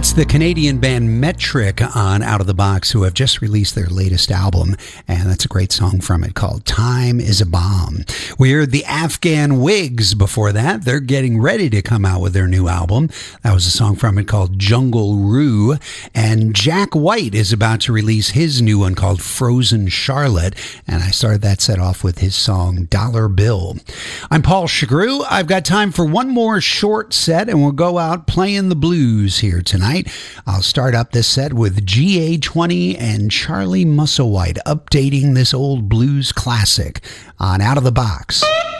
That's the Canadian band Metric on Out of the Box, who have just released their latest album, and that's a great song from it called Time is a Bomb. We heard the Afghan Wigs before that. They're getting ready to come out with their new album. That was a song from it called Jungle Rue. And Jack White is about to release his new one called Frozen Charlotte, and I started that set off with his song Dollar Bill. I'm Paul Chagru. I've got time for one more short set, and we'll go out playing the blues here tonight. I'll start up this set with GA20 and Charlie Musselwhite updating this old blues classic on Out of the Box.